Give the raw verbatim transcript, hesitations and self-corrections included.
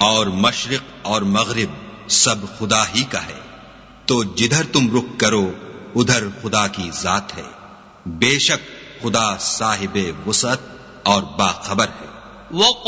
और मशरिक और मगरिब सब खुदा ही का है, तो जिधर तुम रुख करो उधर खुदा की जात है। बेशक खुदा साहिबे वुसअत और बाखबर है।